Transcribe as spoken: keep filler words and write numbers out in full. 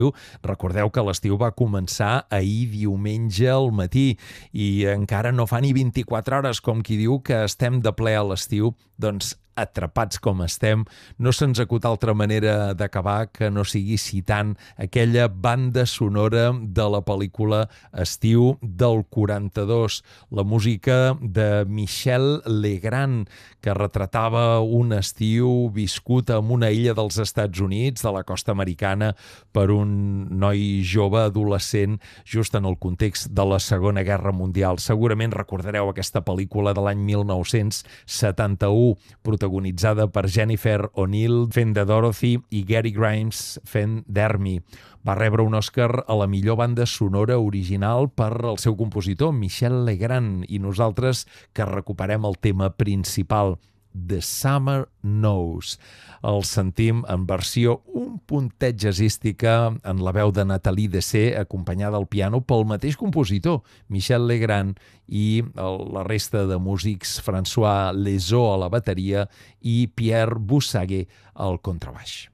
Recordeu que l'estiu va començar ahir diumenge al matí i encara no fa ni vint-i-quatre hores, com qui diu que estem de ple a l'estiu, doncs atrapats com estem, no se'ns acut altra manera d'acabar que no sigui citant aquella banda sonora de la pel·lícula Estiu del quaranta-dos, la música de Michel Legrand, que retratava un estiu viscut en una illa dels Estats Units, de la costa americana, per un noi jove adolescent just en el context de la Segona Guerra Mundial. Segurament recordareu aquesta pel·lícula de l'any mil nou-cents setanta-u, protagonitzada per Jennifer O'Neill fent de Dorothy i Gary Grimes fent d'Hermie. Va rebre un Oscar a la millor banda sonora original per al seu compositor, Michel Legrand, i nosaltres que recuperem el tema principal, The Summer Knows. El sentim en versió un puntet jazzística en la veu de Nathalie Dessay, acompanyada al piano pel mateix compositor, Michel Legrand, i la resta de músics, François Lezeau a la bateria i Pierre Boussaguet al contrabaix.